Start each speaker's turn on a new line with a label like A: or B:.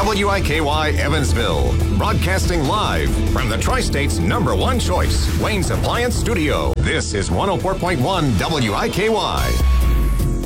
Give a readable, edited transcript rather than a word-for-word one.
A: WIKY Evansville, broadcasting live from the Tri-State's #1 choice, Wayne's Appliance Studio. This is 104.1 WIKY.